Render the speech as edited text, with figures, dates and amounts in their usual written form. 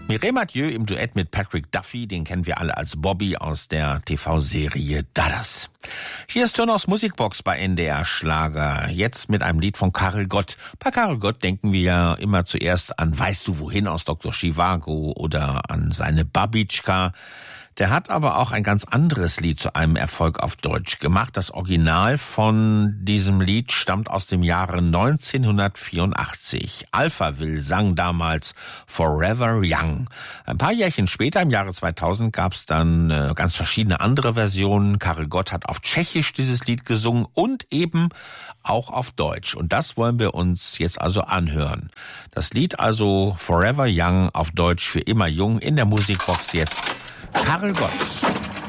Mireille Mathieu im Duett mit Patrick Duffy, den kennen wir alle als Bobby aus der TV-Serie Dallas. Hier ist Turners Musikbox bei NDR Schlager, jetzt mit einem Lied von Karel Gott. Bei Karel Gott denken wir ja immer zuerst an Weißt du wohin aus Dr. Zhivago oder an seine Babitschka. Der hat aber auch ein ganz anderes Lied zu einem Erfolg auf Deutsch gemacht. Das Original von diesem Lied stammt aus dem Jahre 1984. Alphaville sang damals Forever Young. Ein paar Jährchen später, im Jahre 2000, gab es dann ganz verschiedene andere Versionen. Karel Gott hat auf Tschechisch dieses Lied gesungen und eben auch auf Deutsch. Und das wollen wir uns jetzt also anhören. Das Lied also Forever Young auf Deutsch, für immer jung, in der Musikbox jetzt Karel Gott.